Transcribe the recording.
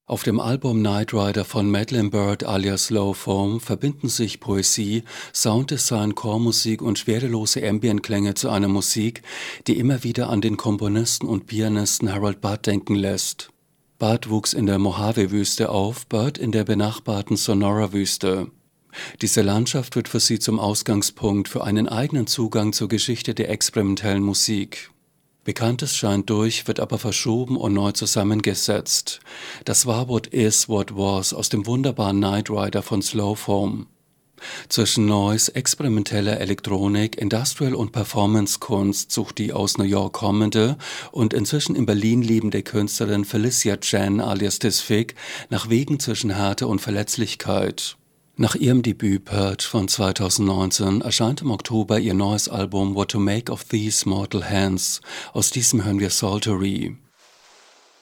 Auf dem Album Night Rider von Madeline Bird alias Low Foam verbinden sich Poesie, Sounddesign, Chormusik und schwerelose Ambientklänge zu einer Musik, die immer wieder an den Komponisten und Pianisten Harold Budd denken lässt. Budd wuchs in der Mojave-Wüste auf, Bird in der benachbarten Sonora-Wüste. Diese Landschaft wird für sie zum Ausgangspunkt für einen eigenen Zugang zur Geschichte der experimentellen Musik. Bekanntes scheint durch, wird aber verschoben und neu zusammengesetzt. Das war What Is, What Was aus dem wunderbaren Night Rider von Slow Foam. Zwischen Noise, experimenteller Elektronik, Industrial- und Performance-Kunst sucht die aus New York kommende und inzwischen in Berlin lebende Künstlerin Felicia Chen alias Disfig nach Wegen zwischen Härte und Verletzlichkeit. Nach ihrem Debüt Purge von 2019 erscheint im Oktober ihr neues Album What to Make of These Mortal Hands. Aus diesem hören wir Saltery.